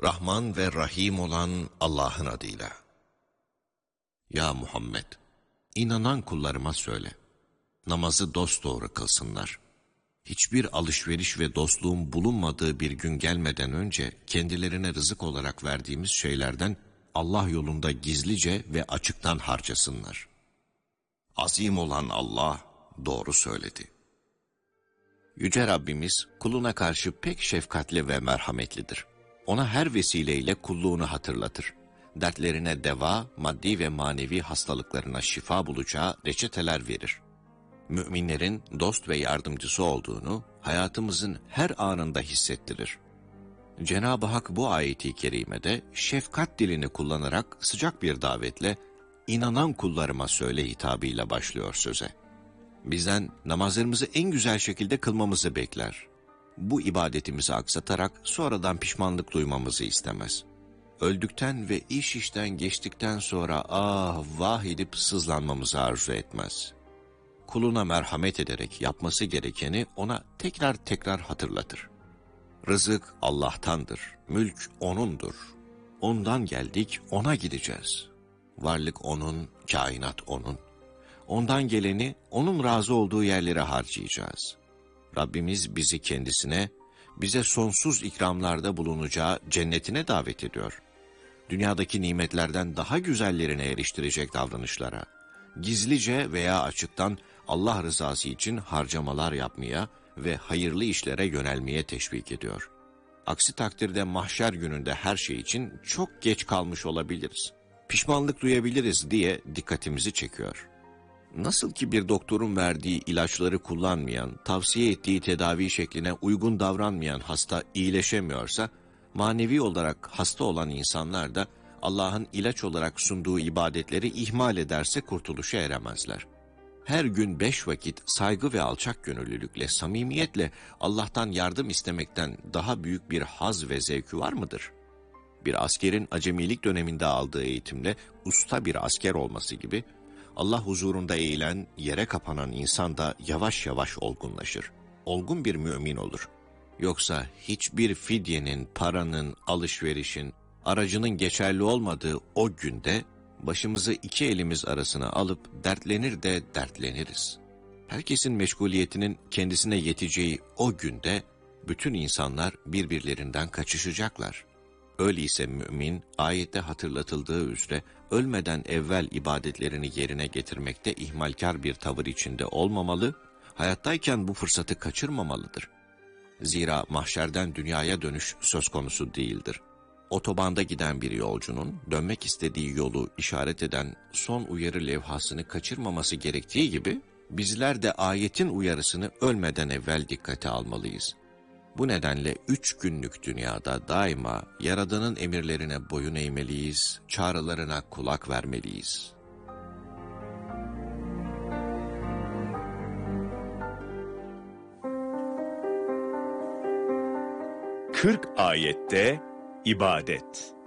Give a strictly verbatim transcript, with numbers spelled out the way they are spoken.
Rahman ve Rahim olan Allah'ın adıyla. Ya Muhammed! İnanan kullarıma söyle, namazı dosdoğru kılsınlar. Hiçbir alışveriş ve dostluğun bulunmadığı bir gün gelmeden önce kendilerine rızık olarak verdiğimiz şeylerden Allah yolunda gizlice ve açıktan harcasınlar. Azim olan Allah doğru söyledi. Yüce Rabbimiz kuluna karşı pek şefkatli ve merhametlidir. Ona her vesileyle kulluğunu hatırlatır. Dertlerine deva, maddi ve manevi hastalıklarına şifa bulacağı reçeteler verir. Müminlerin dost ve yardımcısı olduğunu hayatımızın her anında hissettirir. Cenab-ı Hak bu ayeti kerimede şefkat dilini kullanarak sıcak bir davetle inanan kullarıma söyle hitabıyla başlıyor söze. Bizden namazlarımızı en güzel şekilde kılmamızı bekler. Bu ibadetimizi aksatarak sonradan pişmanlık duymamızı istemez. Öldükten ve iş işten geçtikten sonra ah vah edip sızlanmamızı arzu etmez. Kuluna merhamet ederek yapması gerekeni ona tekrar tekrar hatırlatır. Rızık Allah'tandır, mülk O'nundur. Ondan geldik, O'na gideceğiz. Varlık O'nun, kainat O'nun. Ondan geleni O'nun razı olduğu yerlere harcayacağız. Rabbimiz bizi kendisine, bize sonsuz ikramlarda bulunacağı cennetine davet ediyor. Dünyadaki nimetlerden daha güzellerine eriştirecek davranışlara, gizlice veya açıktan Allah rızası için harcamalar yapmaya ve hayırlı işlere yönelmeye teşvik ediyor. Aksi takdirde mahşer gününde her şey için çok geç kalmış olabiliriz. Pişmanlık duyabiliriz diye dikkatimizi çekiyor. Nasıl ki bir doktorun verdiği ilaçları kullanmayan, tavsiye ettiği tedavi şekline uygun davranmayan hasta iyileşemiyorsa, manevi olarak hasta olan insanlar da Allah'ın ilaç olarak sunduğu ibadetleri ihmal ederse kurtuluşa eremezler. Her gün beş vakit saygı ve alçak gönüllülükle, samimiyetle Allah'tan yardım istemekten daha büyük bir haz ve zevki var mıdır? Bir askerin acemilik döneminde aldığı eğitimle usta bir asker olması gibi, Allah huzurunda eğilen, yere kapanan insan da yavaş yavaş olgunlaşır. Olgun bir mümin olur. Yoksa hiçbir fidyenin, paranın, alışverişin, aracının geçerli olmadığı o günde başımızı iki elimiz arasına alıp dertlenir de dertleniriz. Herkesin meşguliyetinin kendisine yeteceği o günde bütün insanlar birbirlerinden kaçışacaklar. Öyleyse mümin, ayette hatırlatıldığı üzere ölmeden evvel ibadetlerini yerine getirmekte ihmalkar bir tavır içinde olmamalı, hayattayken bu fırsatı kaçırmamalıdır. Zira mahşerden dünyaya dönüş söz konusu değildir. Otobanda giden bir yolcunun dönmek istediği yolu işaret eden son uyarı levhasını kaçırmaması gerektiği gibi, bizler de ayetin uyarısını ölmeden evvel dikkate almalıyız. Bu nedenle üç günlük dünyada daima Yaradan'ın emirlerine boyun eğmeliyiz, çağrılarına kulak vermeliyiz. kırk ayette ibadet.